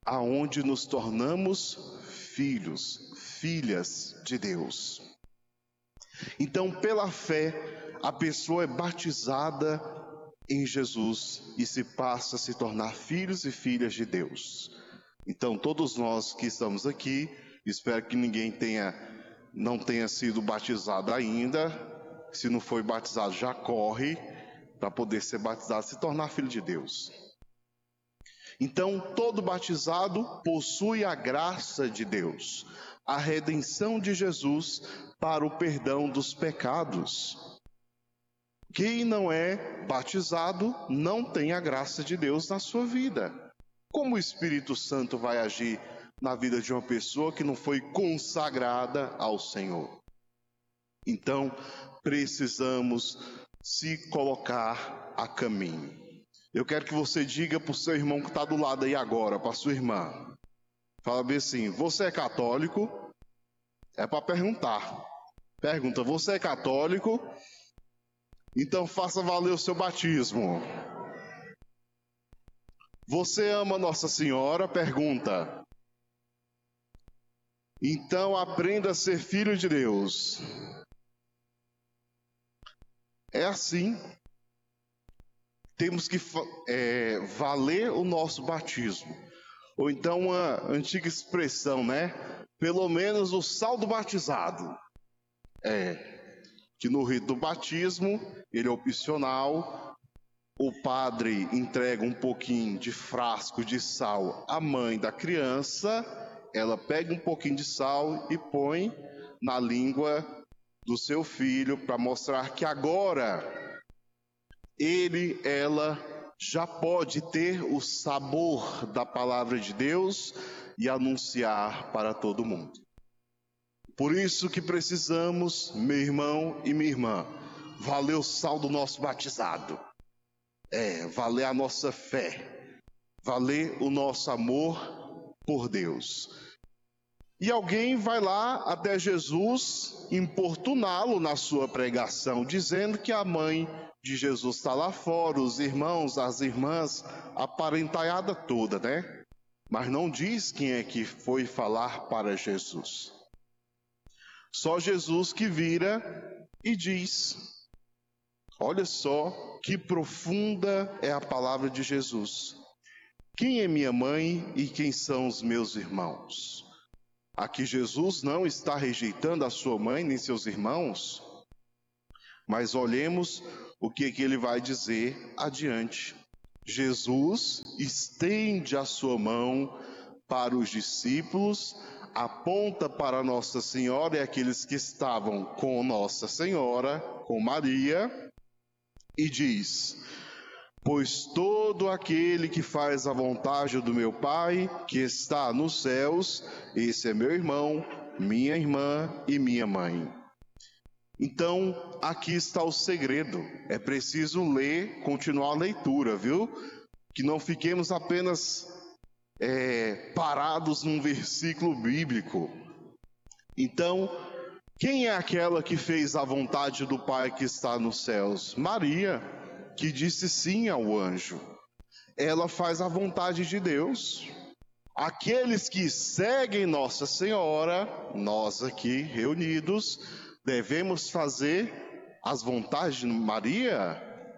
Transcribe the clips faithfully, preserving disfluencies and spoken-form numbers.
aonde nos tornamos filhos, filhas de Deus. Então, pela fé, a pessoa é batizada em Jesus e se passa a se tornar filhos e filhas de Deus. Então, todos nós que estamos aqui, espero que ninguém tenha, não tenha sido batizado ainda. Se não foi batizado, já corre para poder ser batizado, se tornar filho de Deus. Então, todo batizado possui a graça de Deus, a redenção de Jesus para o perdão dos pecados. Quem não é batizado não tem a graça de Deus na sua vida. Como o Espírito Santo vai agir na vida de uma pessoa que não foi consagrada ao Senhor? Então, precisamos se colocar a caminho. Eu quero que você diga para o seu irmão que está do lado aí agora, para a sua irmã. Fala bem assim, você é católico? É para perguntar. Pergunta, você é católico? Então faça valer o seu batismo. Você ama Nossa Senhora? Pergunta. Então aprenda a ser filho de Deus. É assim. Temos que é, valer o nosso batismo. Ou então uma antiga expressão, né? Pelo menos o sal do batizado. É, que no rito do batismo, ele é opcional. O padre entrega um pouquinho de frasco de sal à mãe da criança. Ela pega um pouquinho de sal e põe na língua do seu filho para mostrar que agora ele, ela já pode ter o sabor da palavra de Deus e anunciar para todo mundo. Por isso que precisamos, meu irmão e minha irmã, valer o sal do nosso batizado. É, valer a nossa fé, valer o nosso amor por Deus. E alguém vai lá até Jesus importuná-lo na sua pregação, dizendo que a mãe de Jesus está lá fora, os irmãos, as irmãs, a parentaiada toda, né? Mas não diz quem é que foi falar para Jesus. Só Jesus que vira e diz. Olha só que profunda é a palavra de Jesus. Quem é minha mãe e quem são os meus irmãos? Aqui Jesus não está rejeitando a sua mãe nem seus irmãos, mas olhemos o que, que ele vai dizer adiante. Jesus estende a sua mão para os discípulos, aponta para Nossa Senhora e aqueles que estavam com Nossa Senhora, com Maria, e diz: pois todo aquele que faz a vontade do meu Pai, que está nos céus, esse é meu irmão, minha irmã e minha mãe. Então, aqui está o segredo. É preciso ler, continuar a leitura, viu? Que não fiquemos apenas é, parados num versículo bíblico. Então, quem é aquela que fez a vontade do Pai que está nos céus? Maria, que disse sim ao anjo. Ela faz a vontade de Deus. Aqueles que seguem Nossa Senhora, nós aqui reunidos, devemos fazer as vontades de Maria?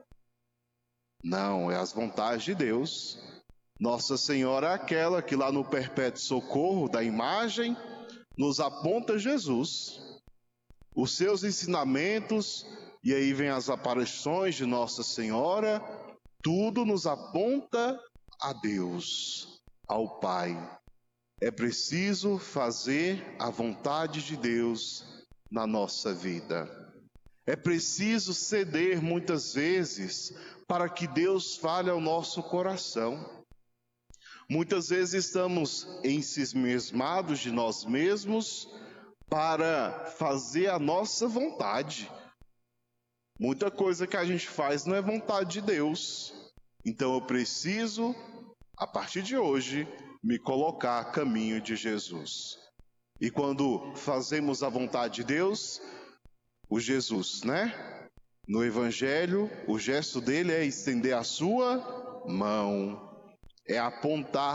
Não, é as vontades de Deus. Nossa Senhora é aquela que lá no perpétuo socorro da imagem nos aponta Jesus. Os seus ensinamentos, e aí vem as aparições de Nossa Senhora, tudo nos aponta a Deus, ao Pai. É preciso fazer a vontade de Deus na nossa vida. É preciso ceder muitas vezes para que Deus fale ao nosso coração. Muitas vezes estamos ensimismados de nós mesmos para fazer a nossa vontade. Muita coisa que a gente faz não é vontade de Deus. Então eu preciso, a partir de hoje, me colocar a caminho de Jesus. E quando fazemos a vontade de Deus, o Jesus, né? No Evangelho, o gesto dele é estender a sua mão, é apontar